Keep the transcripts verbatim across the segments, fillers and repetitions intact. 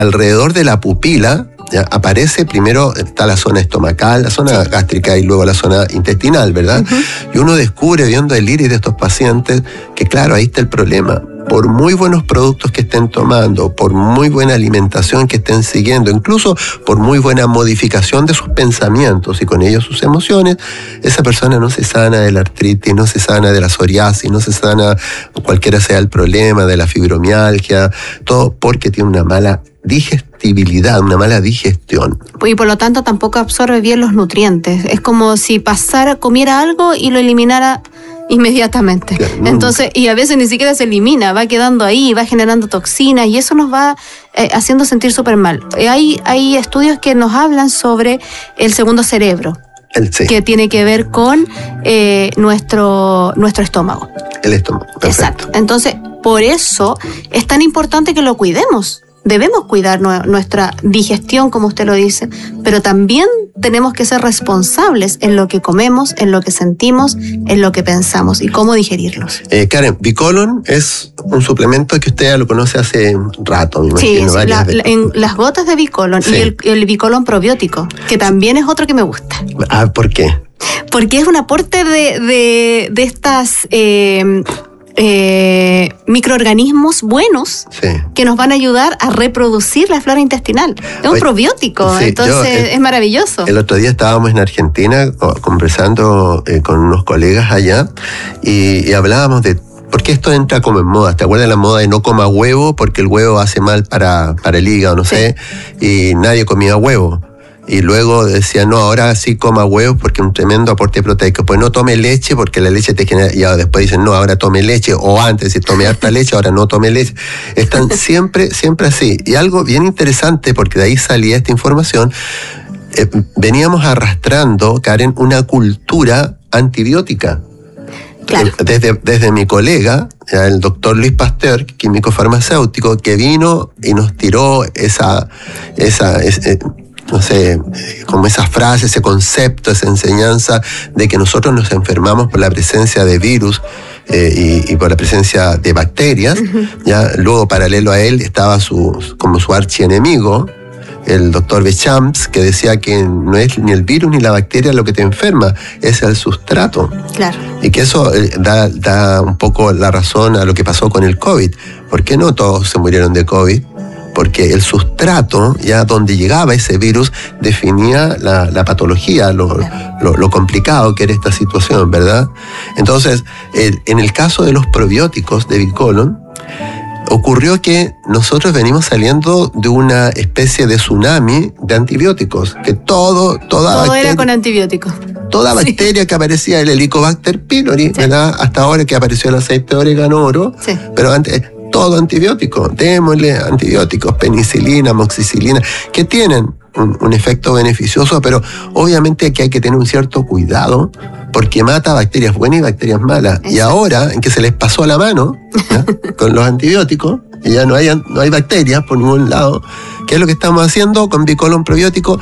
alrededor de la pupila, ¿ya? Aparece primero, está la zona estomacal, la zona gástrica y luego la zona intestinal, ¿verdad? Uh-huh. Y uno descubre viendo el iris de estos pacientes que claro, ahí está el problema. Por muy buenos productos que estén tomando, por muy buena alimentación que estén siguiendo, incluso por muy buena modificación de sus pensamientos y con ellos sus emociones, esa persona no se sana de la artritis, no se sana de la psoriasis, no se sana cualquiera sea el problema, de la fibromialgia, todo porque tiene una mala digestibilidad, una mala digestión. Y por lo tanto tampoco absorbe bien los nutrientes. Es como si pasara, comiera algo y lo eliminara inmediatamente. Entonces, y a veces ni siquiera se elimina, va quedando ahí, va generando toxinas y eso nos va eh, haciendo sentir súper mal. Hay, hay estudios que nos hablan sobre el segundo cerebro, el, sí. que tiene que ver con eh, nuestro, nuestro estómago. El estómago, perfecto. Exacto. Entonces, por eso es tan importante que lo cuidemos. Debemos cuidar nuestra digestión, como usted lo dice, pero también tenemos que ser responsables en lo que comemos, en lo que sentimos, en lo que pensamos y cómo digerirlos. Eh, Karen, Bicolon es un suplemento que usted ya lo conoce hace rato, me imagino. Sí, sí la, la, en las gotas de Bicolon sí. y el, el Bicolon probiótico, que también es otro que me gusta. Ah, ¿por qué? Porque es un aporte de, de, de estas... Eh, Eh, microorganismos buenos sí. que nos van a ayudar a reproducir la flora intestinal. Es un Oye, probiótico, sí, entonces yo, eh, es maravilloso. El otro día estábamos en Argentina conversando eh, con unos colegas allá y, y hablábamos de porque esto entra como en moda. ¿Te acuerdas de la moda de no coma huevo porque el huevo hace mal para, para el hígado, no sí. sé? Y nadie comía huevo. Y luego decía, no, ahora sí coma huevos porque es un tremendo aporte proteico. Pues no tome leche porque la leche te genera... Y después dicen, no, ahora tome leche. O antes, si tome harta leche, ahora no tome leche. Están siempre, siempre así. Y algo bien interesante, porque de ahí salía esta información, eh, veníamos arrastrando, Karen, una cultura antibiótica. Claro. Desde, desde mi colega, el doctor Luis Pasteur, químico farmacéutico, que vino y nos tiró esa... esa, esa no sé, como esas frases, ese concepto, esa enseñanza de que nosotros nos enfermamos por la presencia de virus eh, y, y por la presencia de bacterias. Uh-huh. Ya luego, paralelo a él, estaba su, como su archienemigo, el doctor Bechamps, que decía que no es ni el virus ni la bacteria lo que te enferma, es el sustrato. Claro. Y que eso eh, da, da un poco la razón a lo que pasó con el COVID. ¿Por qué no todos se murieron de COVID? Porque el sustrato, ya donde llegaba ese virus, definía la, la patología, lo, lo, lo complicado que era esta situación, ¿verdad? Entonces, el, en el caso de los probióticos de Bicolon, ocurrió que nosotros venimos saliendo de una especie de tsunami de antibióticos, que todo, toda todo bacteria, era con antibióticos. Toda bacteria sí. que aparecía, el Helicobacter pylori, sí. ¿verdad? Hasta ahora que apareció el aceite de orégano oro, sí. pero antes... todo antibiótico, démosle antibióticos, penicilina, amoxicilina, que tienen un, un efecto beneficioso, pero obviamente que hay que tener un cierto cuidado porque mata bacterias buenas y bacterias malas. Exacto. Y ahora, en que se les pasó la mano ¿ya? con los antibióticos, y ya no hay, no hay bacterias por ningún lado, ¿qué es lo que estamos haciendo con Bicolon probiótico?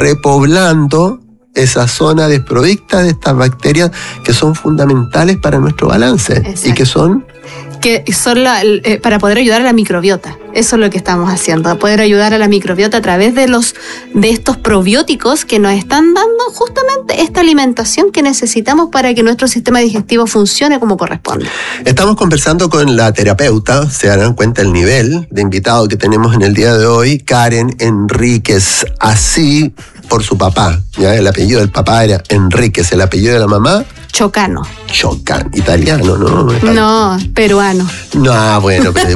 Repoblando esa zona desprovista de estas bacterias que son fundamentales para nuestro balance. Exacto. Y que son... que son la, eh, para poder ayudar a la microbiota. Eso es lo que estamos haciendo, poder ayudar a la microbiota a través de los de estos probióticos que nos están dando justamente esta alimentación que necesitamos para que nuestro sistema digestivo funcione como corresponde. Estamos conversando con la terapeuta, se darán cuenta el nivel de invitado que tenemos en el día de hoy, Karen Enríquez, así por su papá, ¿ya? El apellido del papá era Enríquez, el apellido de la mamá Chocano. Chocano, italiano, ¿no? No, peruano. No, bueno, pero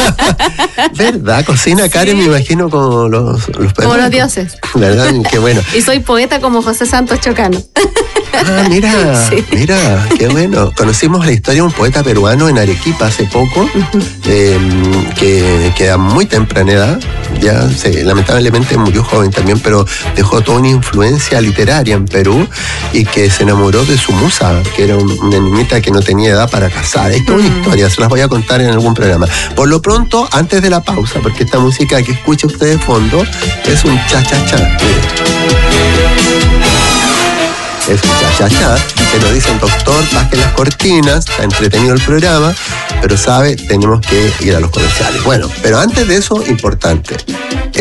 ¿verdad? Cocina sí. Karen, me imagino, como los, los como los dioses. ¿Verdad? Qué bueno. Y soy poeta como José Santos Chocano. Ah, mira, sí. mira, qué bueno. Conocimos la historia de un poeta peruano en Arequipa hace poco, uh-huh. eh, que, que a muy temprana edad, ya se, lamentablemente murió joven también, pero dejó toda una influencia literaria en Perú y que se enamoró de su musa, que era un, una niñita que no tenía edad para casar. Esto es uh-huh. una historia, se las voy a contar en algún programa. Por lo pronto, antes de la pausa, porque esta música que escucha usted de fondo es un cha-cha-cha. es un cha-cha-cha, que nos dicen, doctor, baje las cortinas, está entretenido el programa, pero sabe, tenemos que ir a los comerciales. Bueno, pero antes de eso, importante,